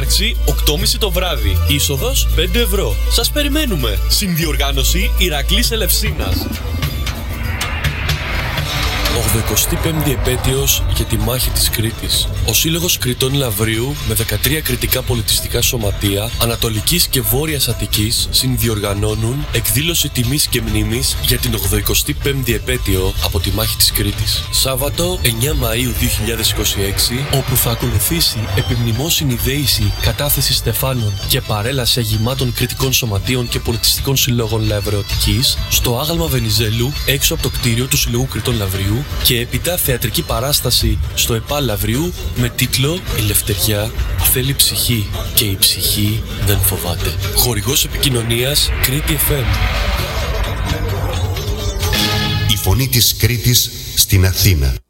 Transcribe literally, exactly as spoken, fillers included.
έναρξη οκτώ και μισή το βράδυ. Είσοδος πέντε ευρώ. Σας περιμένουμε. Συνδιοργάνωση Ηρακλής Ελευσίνας. ογδοηκοστή πέμπτη επέτειος για τη μάχη της Κρήτης. Ο Σύλλογος Κρητών Λαυρίου με δεκατρία κρητικά πολιτιστικά σωματεία Ανατολικής και Βόρειας Αττικής συνδιοργανώνουν εκδήλωση τιμής και μνήμης για την ογδοηκοστή πέμπτη επέτειο από τη μάχη της Κρήτης. Σάββατο εννέα Μαΐου δύο χιλιάδες είκοσι έξι, όπου θα ακολουθήσει επιμνημόσυνη δέηση, κατάθεση στεφάνων και παρέλαση αγημάτων κρητικών σωματείων και πολιτιστικών συλλόγων Λαυραιωτικής στο άγαλμα Βενιζέλου έξω από το κτίριο του Συλλόγου Κρητών Λαυρίου και έπειτα θεατρική παράσταση στο ΕΠΑ Λαυρίου με τίτλο «Η Λευτεριά θέλει ψυχή και η ψυχή δεν φοβάται». Χορηγός επικοινωνίας Κρήτη εφ εμ. Η φωνή της Κρήτης στην Αθήνα.